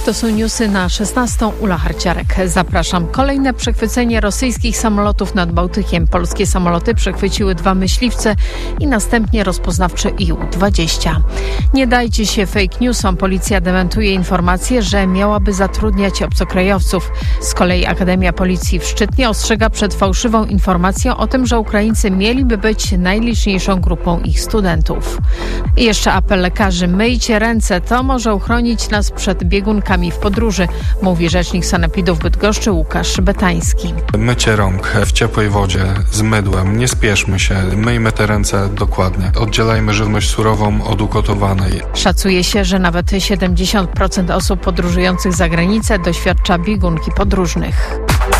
To są newsy na 16. Ula Harciarek. Zapraszam. Kolejne przechwycenie rosyjskich samolotów nad Bałtykiem. Polskie samoloty przechwyciły 2 myśliwce i następnie rozpoznawcze IU-20. Nie dajcie się fake newsom. Policja dementuje informację, że miałaby zatrudniać obcokrajowców. Z kolei Akademia Policji w Szczytnie ostrzega przed fałszywą informacją o tym, że Ukraińcy mieliby być najliczniejszą grupą ich studentów. I jeszcze apel lekarzy. Myjcie ręce. To może uchronić nas przed biegunkami w podróży, mówi rzecznik Sanepidu w Bydgoszczy Łukasz Betański. Mycie rąk w ciepłej wodzie, z mydłem, nie spieszmy się, myjmy te ręce dokładnie. Oddzielajmy żywność surową od ugotowanej. Szacuje się, że nawet 70% osób podróżujących za granicę doświadcza biegunki podróżnych.